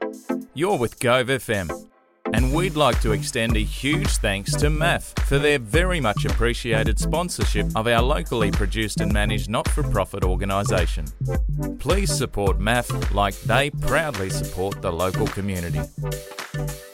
You're with Gove FM, and we'd like to extend a huge thanks to MAF for their very much appreciated sponsorship of our locally produced and managed not-for-profit organisation. Please support MAF like they proudly support the local community.